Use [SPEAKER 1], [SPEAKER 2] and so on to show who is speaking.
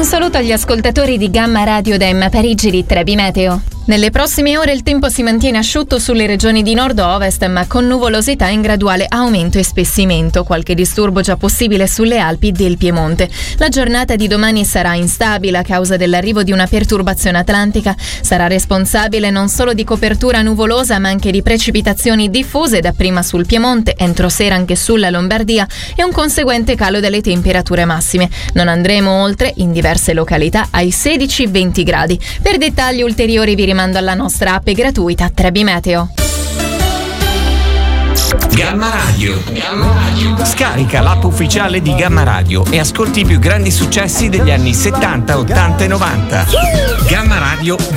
[SPEAKER 1] Un saluto agli ascoltatori di Gamma Radio da Emma Parigi di Trebi Meteo. Nelle prossime ore il tempo si mantiene asciutto sulle regioni di nord-ovest, ma con nuvolosità in graduale aumento e spessimento. Qualche disturbo già possibile sulle Alpi del Piemonte. La giornata di domani sarà instabile a causa dell'arrivo di una perturbazione atlantica. Sarà responsabile non solo di copertura nuvolosa, ma anche di precipitazioni diffuse dapprima sul Piemonte, entro sera anche sulla Lombardia e un conseguente calo delle temperature massime. Non andremo oltre, in diverse località, ai 16-20 gradi. Per dettagli ulteriori vi rimando alla nostra app gratuita Trebi Meteo.
[SPEAKER 2] Gamma Radio. Scarica l'app ufficiale di Gamma Radio e ascolti i più grandi successi degli anni 70, 80 e 90. Gamma Radio